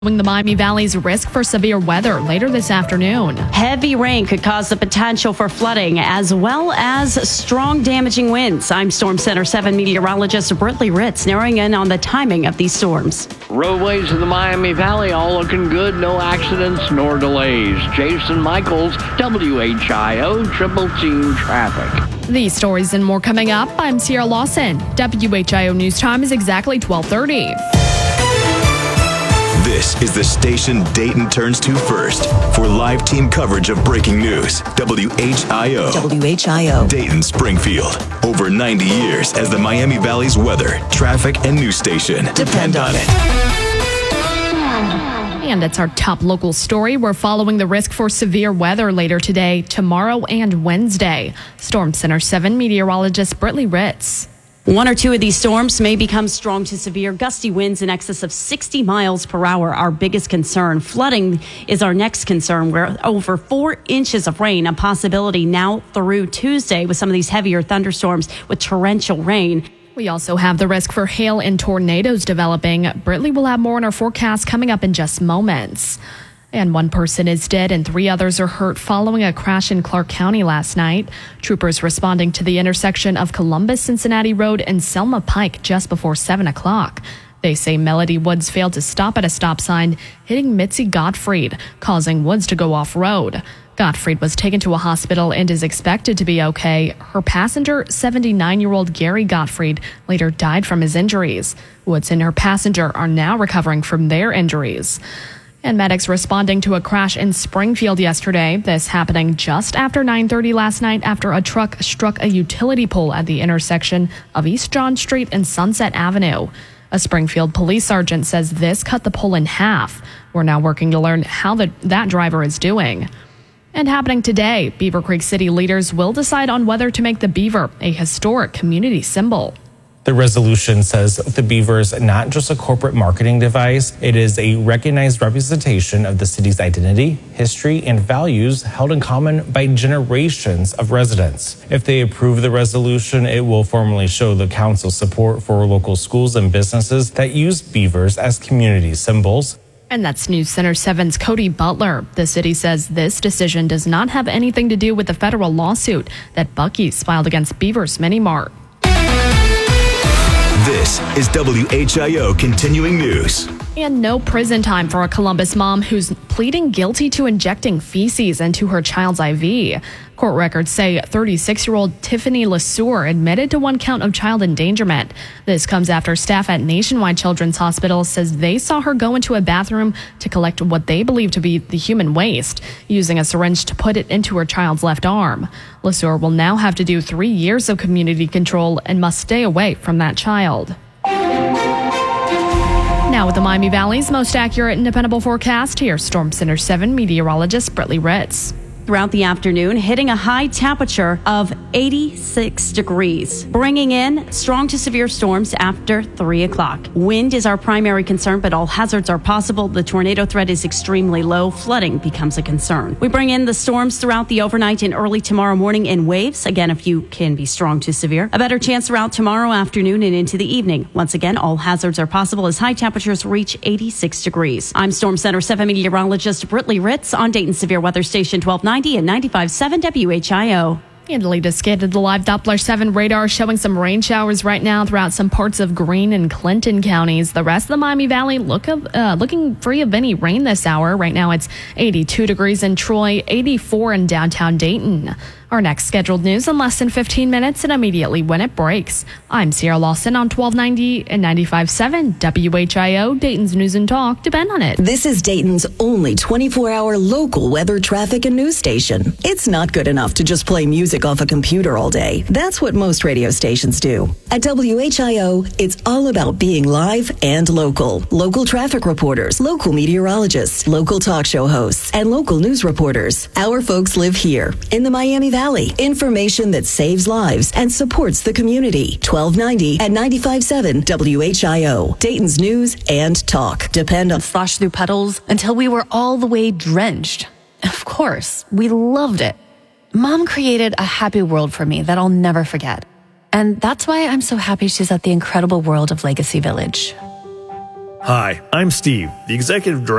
The Miami Valley's risk for severe weather later this afternoon. Heavy rain could cause the potential for flooding as well as strong damaging winds. I'm Storm Center 7 meteorologist Britley Ritz narrowing in on the timing of these storms. Roadways in the Miami Valley all looking good. No accidents nor delays. Jason Michaels, WHIO Triple Team Traffic. These stories and more coming up. I'm Sierra Lawson. WHIO News Time is exactly 12:30. This is the station Dayton turns to first for live team coverage of breaking news. WHIO. WHIO. Dayton Springfield. Over 90 years as the Miami Valley's weather, traffic, and news station. Depend on it. And it's our top local story. We're following the risk for severe weather later today, tomorrow, and Wednesday. Storm Center 7 meteorologist Britley Ritz. One or two of these storms may become strong to severe. Gusty winds in excess of 60 miles per hour, our biggest concern. Flooding is our next concern, where over 4 inches of rain, a possibility now through Tuesday with some of these heavier thunderstorms with torrential rain. We also have the risk for hail and tornadoes developing. Britley will have more in our forecast coming up in just moments. And 1 person is dead and 3 others are hurt following a crash in Clark County last night. Troopers responding to the intersection of Columbus-Cincinnati Road and Selma Pike just before 7 o'clock. They say Melody Woods failed to stop at a stop sign, hitting Mitzi Gottfried, causing Woods to go off-road. Gottfried was taken to a hospital and is expected to be okay. Her passenger, 79-year-old Gary Gottfried, later died from his injuries. Woods and her passenger are now recovering from their injuries. And medics responding to a crash in Springfield yesterday. This happening just after 9:30 last night after a truck struck a utility pole at the intersection of East John Street and Sunset Avenue. A Springfield police sergeant says this cut the pole in half. We're now working to learn how that driver is doing. And happening today, Beaver Creek City leaders will decide on whether to make the beaver a historic community symbol. The resolution says the beaver is not just a corporate marketing device. It is a recognized representation of the city's identity, history, and values held in common by generations of residents. If they approve the resolution, it will formally show the council's support for local schools and businesses that use beavers as community symbols. And that's News Center 7's Cody Butler. The city says this decision does not have anything to do with the federal lawsuit that Buc-ee's filed against Beavers Mini Mart. This is WHIO Continuing News. And no prison time for a Columbus mom who's pleading guilty to injecting feces into her child's IV. Court records say 36-year-old Tiffany LeSueur admitted to 1 count of child endangerment. This comes after staff at Nationwide Children's Hospital says they saw her go into a bathroom to collect what they believe to be the human waste, using a syringe to put it into her child's left arm. LeSueur will now have to do 3 years of community control and must stay away from that child. Now with the Miami Valley's most accurate and dependable forecast, here's Storm Center 7 meteorologist Britley Ritz. Throughout the afternoon, hitting a high temperature of 86 degrees, bringing in strong to severe storms after 3 o'clock. Wind is our primary concern, but all hazards are possible. The tornado threat is extremely low. Flooding becomes a concern. We bring in the storms throughout the overnight and early tomorrow morning in waves. Again, a few can be strong to severe. A better chance throughout tomorrow afternoon and into the evening. Once again, all hazards are possible as high temperatures reach 86 degrees. I'm Storm Center 7 meteorologist Britley Ritz on Dayton Severe Weather Station 1290 and 95.7 WHIO. And the latest scan of the live Doppler 7 radar showing some rain showers right now throughout some parts of Greene and Clinton counties. The rest of the Miami Valley looking free of any rain this hour. Right now it's 82 degrees in Troy, 84 in downtown Dayton. Our next scheduled news in less than 15 minutes and immediately when it breaks. I'm Sierra Lawson on 1290 and 95.7 WHIO, Dayton's News and Talk. Depend on it. This is Dayton's only 24-hour local weather, traffic, and news station. It's not good enough to just play music off a computer all day. That's what most radio stations do. At WHIO, it's all about being live and local. Local traffic reporters, local meteorologists, local talk show hosts, and local news reporters. Our folks live here in the Miami Valley. Information that saves lives and supports the community. 1290 and 95.7 WHIO. Dayton's News and Talk. Depend on. Slosh through puddles until we were all the way drenched. Of course, we loved it. Mom created a happy world for me that I'll never forget. And that's why I'm so happy she's at the incredible world of Legacy Village. Hi, I'm Steve, the executive director